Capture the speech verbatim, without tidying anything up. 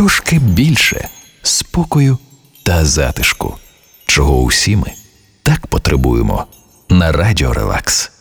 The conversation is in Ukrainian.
трошки більше спокою та затишку, чого усі ми так потребуємо на Радіо Релакс.